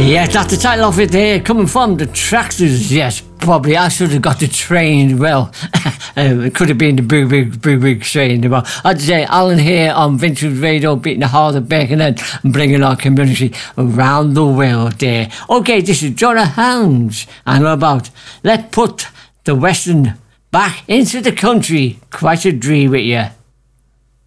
Yeah, that's the title of it there, coming from the Traxters. Yes, probably I should have got the train. Well, it could have been the big train. Well, I'd say Alan here on Vintage Radio, beating the heart of Birkenhead and bringing our community around the world there. Okay, this is Jonah Hounds, and about let's put the Western back into the country. Quite a dream with you.